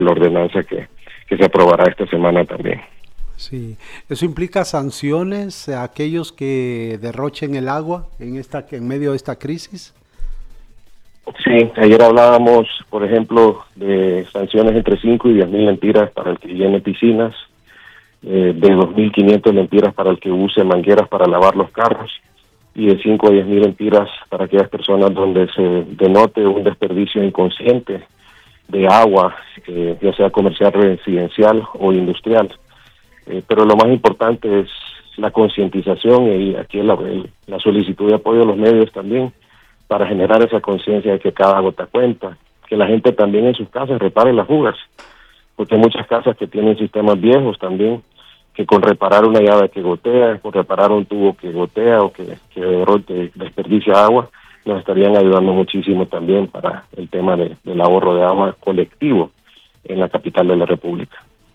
la ordenanza que se aprobará esta semana también. Sí, eso implica sanciones a aquellos que derrochen el agua en medio de esta crisis. Sí, ayer hablábamos, por ejemplo, de sanciones entre 5 y 10 mil lempiras para el que llene piscinas, de 2.500 lempiras para el que use mangueras para lavar los carros, y de 5 a 10 mil lempiras para aquellas personas donde se denote un desperdicio inconsciente de agua, ya sea comercial, residencial o industrial. Pero lo más importante es la concientización, y aquí la solicitud de apoyo a los medios también, para generar esa conciencia de que cada gota cuenta, que la gente también en sus casas repare las fugas, porque hay muchas casas que tienen sistemas viejos también, que con reparar una llave que gotea, con reparar un tubo que gotea o que desperdicia agua, nos estarían ayudando muchísimo también para el tema del ahorro de agua colectivo en la capital de la República.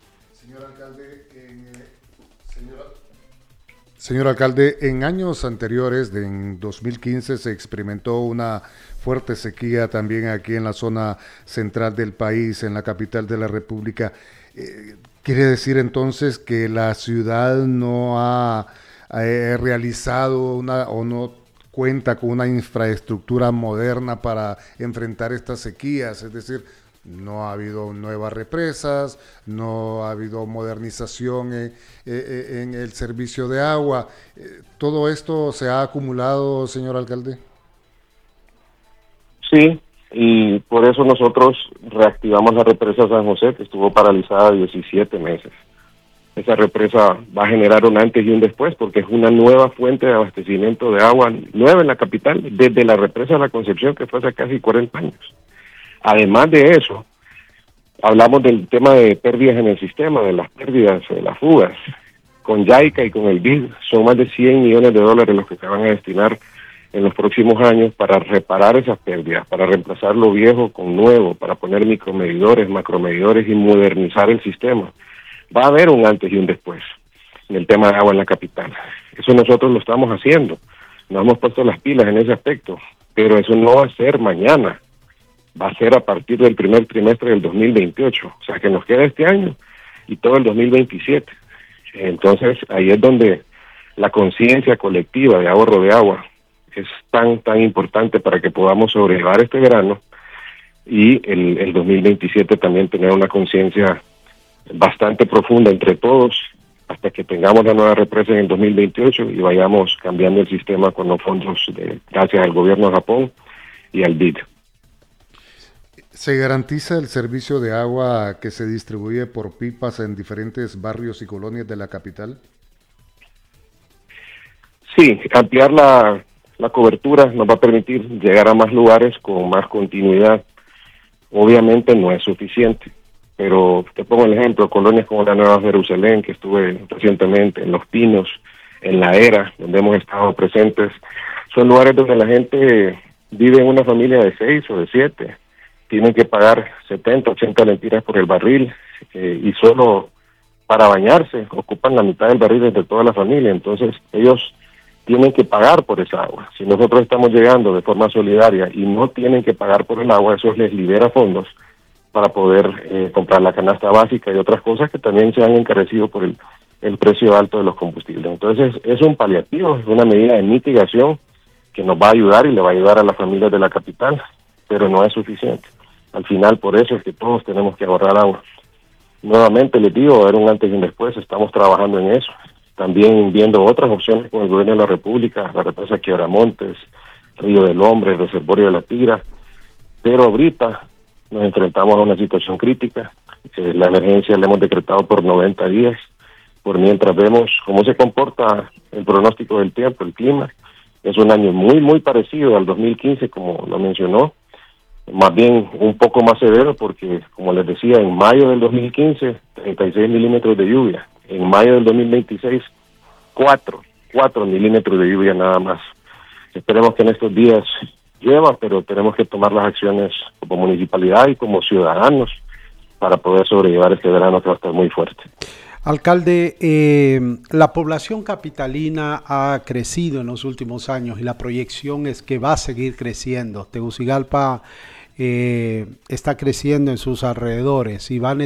Señor alcalde, en años anteriores, en 2015, se experimentó una fuerte sequía también aquí en la zona central del país, en la capital de la República. ¿Quiere decir entonces que la ciudad no ha realizado o no cuenta con una infraestructura moderna para enfrentar estas sequías? Es decir, no ha habido nuevas represas, no ha habido modernización en el servicio de agua. ¿Todo esto se ha acumulado, señor alcalde? Sí, y por eso nosotros reactivamos la represa San José, que estuvo paralizada 17 meses. Esa represa va a generar un antes y un después, porque es una nueva fuente de abastecimiento de agua nueva en la capital, desde la represa de La Concepción, que fue hace casi 40 años. Además de eso, hablamos del tema de pérdidas en el sistema, de las pérdidas, de las fugas. Con YAICA y con el BID son más de 100 millones de dólares los que se van a destinar en los próximos años para reparar esas pérdidas, para reemplazar lo viejo con nuevo, para poner micromedidores, macromedidores y modernizar el sistema. Va a haber un antes y un después en el tema de agua en la capital. Eso nosotros lo estamos haciendo. Nos hemos puesto las pilas en ese aspecto, pero eso no va a ser mañana. Va a ser a partir del primer trimestre del 2028, o sea que nos queda este año y todo el 2027. Entonces ahí es donde la conciencia colectiva de ahorro de agua es tan importante para que podamos sobrellevar este verano y el 2027 también tener una conciencia bastante profunda entre todos hasta que tengamos la nueva represa en el 2028 y vayamos cambiando el sistema con los fondos gracias al gobierno de Japón y al BID. ¿Se garantiza el servicio de agua que se distribuye por pipas en diferentes barrios y colonias de la capital? Sí, ampliar la cobertura nos va a permitir llegar a más lugares con más continuidad. Obviamente no es suficiente, pero te pongo el ejemplo, colonias como la Nueva Jerusalén, que estuve recientemente, en Los Pinos, en La Era, donde hemos estado presentes, son lugares donde la gente vive en una familia de 6 o de 7, tienen que pagar 70, 80 lempiras por el barril, y solo para bañarse ocupan la mitad del barril de toda la familia, entonces ellos tienen que pagar por esa agua. Si nosotros estamos llegando de forma solidaria y no tienen que pagar por el agua, eso les libera fondos para poder comprar la canasta básica y otras cosas que también se han encarecido por el precio alto de los combustibles. Entonces es un paliativo, es una medida de mitigación que nos va a ayudar y le va a ayudar a las familias de la capital, pero no es suficiente. Al final, por eso es que todos tenemos que ahorrar agua. Nuevamente les digo, va a haber un antes y un después, estamos trabajando en eso. También viendo otras opciones con el gobierno de la República, la represa Quiebramontes, Río del Hombre, el reservorio de la Tigra, pero ahorita nos enfrentamos a una situación crítica. La emergencia la hemos decretado por 90 días, por mientras vemos cómo se comporta el pronóstico del tiempo, el clima. Es un año muy parecido al 2015, como lo mencionó, más bien un poco más severo porque, como les decía, en mayo del 2015, 36 milímetros de lluvia. En mayo del 2026, 4 milímetros de lluvia nada más. Esperemos que en estos días llueva, pero tenemos que tomar las acciones como municipalidad y como ciudadanos para poder sobrellevar este verano que va a estar muy fuerte. Alcalde, la población capitalina ha crecido en los últimos años y la proyección es que va a seguir creciendo. Tegucigalpa está creciendo en sus alrededores y va a